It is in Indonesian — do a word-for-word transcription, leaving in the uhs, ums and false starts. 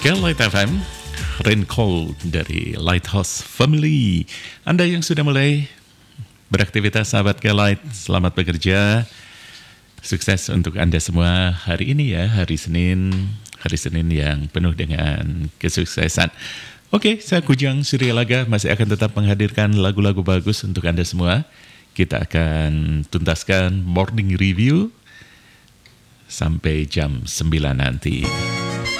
ke Light F M, Raincoat dari Lighthouse Family. Anda yang sudah mulai beraktivitas, sahabat ke Light, selamat bekerja. Sukses untuk Anda semua hari ini ya, hari Senin, hari Senin yang penuh dengan kesuksesan. Oke, saya Kujang Suryalaga masih akan tetap menghadirkan lagu-lagu bagus untuk Anda semua. Kita akan tuntaskan morning review sampai jam sembilan nanti.